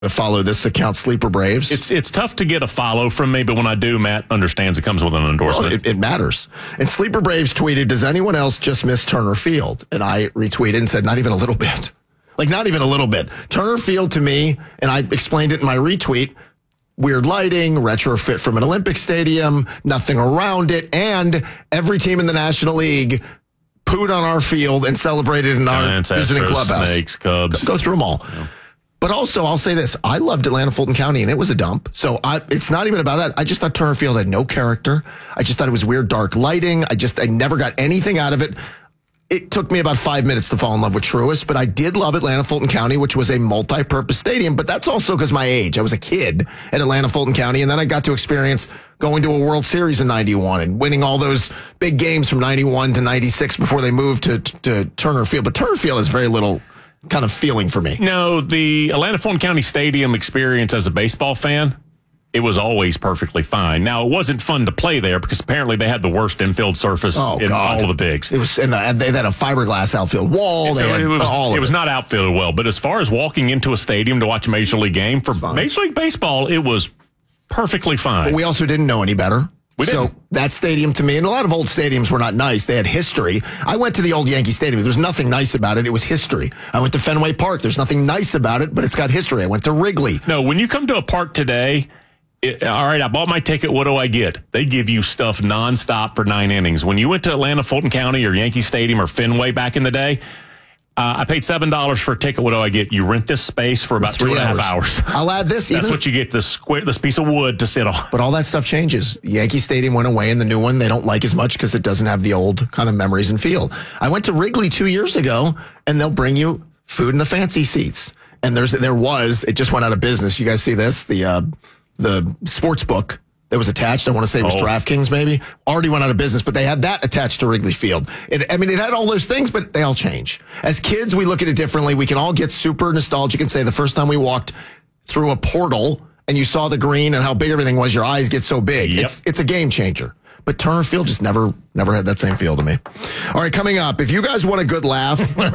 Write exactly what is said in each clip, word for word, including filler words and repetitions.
follow this account, Sleeper Braves. It's it's tough to get a follow from me, but when I do, Matt understands it comes with an endorsement. Well, it, it matters. And Sleeper Braves tweeted, does anyone else just miss Turner Field? And I retweeted and said, not even a little bit. Like, not even a little bit. Turner Field to me, and I explained it in my retweet, weird lighting, retrofit from an Olympic stadium, nothing around it, and every team in the National League pooed on our field and celebrated in our Giants, visiting Astros, clubhouse. Snakes, Cubs. Go through them all. Yeah. But also, I'll say this. I loved Atlanta Fulton County, and it was a dump. So I, it's not even about that. I just thought Turner Field had no character. I just thought it was weird, dark lighting. I just I never got anything out of it. It took me about five minutes to fall in love with Truist, but I did love Atlanta Fulton County, which was a multi-purpose stadium. But that's also because my age. I was a kid at Atlanta Fulton County, and then I got to experience going to a World Series in ninety-one and winning all those big games from ninety-one to ninety-six before they moved to, to Turner Field. But Turner Field has very little kind of feeling for me. No, the Atlanta Fulton County Stadium experience as a baseball fan, it was always perfectly fine. Now, it wasn't fun to play there because apparently they had the worst infield surface oh, in God. all of the bigs. It was, and, the, and they had a fiberglass outfield wall. So they had it was, all of it was it. not outfielded well. But as far as walking into a stadium to watch a Major League game, for Major League Baseball, it was perfectly fine. But we also didn't know any better. We so didn't. That stadium to me, and a lot of old stadiums were not nice. They had history. I went to the old Yankee Stadium. There's nothing nice about it. It was history. I went to Fenway Park. There's nothing nice about it, but it's got history. I went to Wrigley. No, when you come to a park today, it, all right, I bought my ticket. What do I get? They give you stuff nonstop for nine innings. When you went to Atlanta Fulton County or Yankee Stadium or Fenway back in the day, Uh, I paid seven dollars for a ticket. What do I get? You rent this space for about two and a half hours. I'll add this. That's even, what you get, this square, this piece of wood to sit on. But all that stuff changes. Yankee Stadium went away, and the new one they don't like as much because it doesn't have the old kind of memories and feel. I went to Wrigley two years ago, and they'll bring you food in the fancy seats. And there's there was, it just went out of business. You guys see this? The uh, the sports book that was attached, I want to say it was oh. DraftKings maybe, already went out of business, but they had that attached to Wrigley Field. It, I mean, it had all those things, but they all change. As kids, we look at it differently. We can all get super nostalgic and say the first time we walked through a portal and you saw the green and how big everything was, your eyes get so big. Yep. It's it's a game changer. But Turner Field just never never had that same feel to me. All right, coming up, if you guys want a good laugh...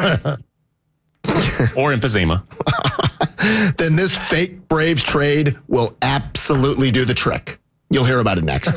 or emphysema. Then this fake Braves trade will absolutely do the trick. You'll hear about it next.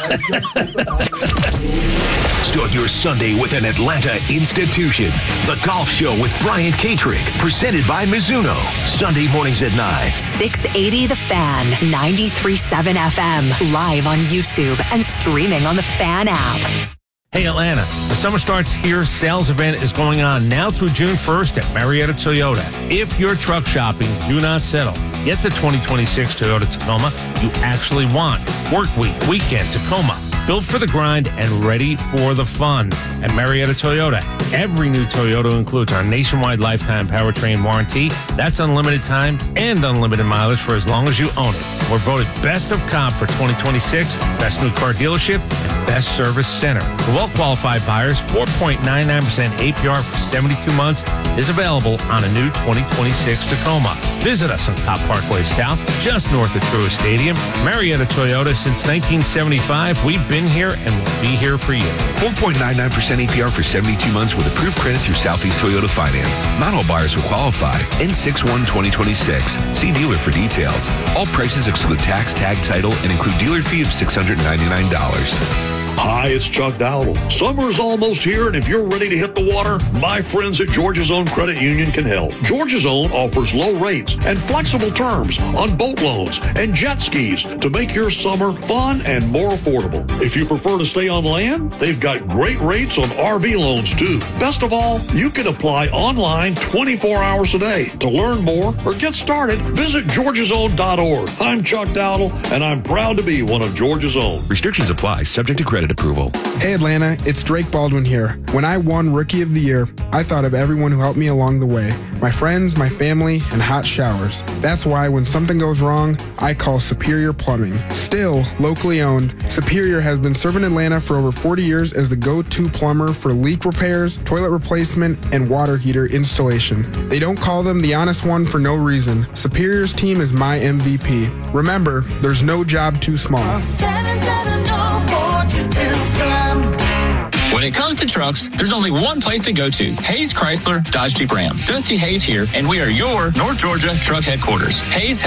Start your Sunday with an Atlanta institution. The Golf Show with Brian Katrick, presented by Mizuno. Sunday mornings at nine. six eighty The Fan, ninety-three point seven F M, live on YouTube and streaming on the Fan app. Hey Atlanta, the summer starts here. Sales event is going on now through June first at Marietta Toyota. If you're truck shopping, do not settle. Get the twenty twenty-six Toyota Tacoma you actually want. Work week, weekend, Tacoma. Built for the grind and ready for the fun. At Marietta Toyota, every new Toyota includes our nationwide lifetime powertrain warranty. That's unlimited time and unlimited mileage for as long as you own it. We're voted Best of Comp for twenty twenty-six, Best New Car Dealership, and Best Service Center. For well-qualified buyers, four point nine nine percent A P R for seventy-two months is available on a new twenty twenty-six Tacoma. Visit us on Cop Parkway South, just north of Truist Stadium. Marietta Toyota, since nineteen seventy-five, we've been here and will be here for you. four point nine nine percent A P R for seventy-two months with approved credit through Southeast Toyota Finance. Not all buyers will qualify. N six one twenty twenty-six. See dealer for details. All prices exclude tax, tag, title, and include dealer fee of six hundred ninety-nine dollars. Hi, it's Chuck Dowdle. Summer's almost here, and if you're ready to hit the water, my friends at Georgia's Own Credit Union can help. Georgia's Own offers low rates and flexible terms on boat loans and jet skis to make your summer fun and more affordable. If you prefer to stay on land, they've got great rates on R V loans, too. Best of all, you can apply online twenty-four hours a day. To learn more or get started, visit georgias own dot org. I'm Chuck Dowdle, and I'm proud to be one of Georgia's Own. Restrictions apply, subject to credit approval. Hey Atlanta, it's Drake Baldwin here. When I won Rookie of the Year, I thought of everyone who helped me along the way. My friends, my family, and hot showers. That's why when something goes wrong, I call Superior Plumbing. Still locally owned, Superior has been serving Atlanta for over forty years as the go-to plumber for leak repairs, toilet replacement, and water heater installation. They don't call them the honest one for no reason. Superior's team is my M V P. Remember, there's no job too small. seven seven zero four two two When it comes to trucks, there's only one place to go to. Hayes Chrysler Dodge Jeep Ram. Dusty Hayes here, and we are your North Georgia truck headquarters. Hayes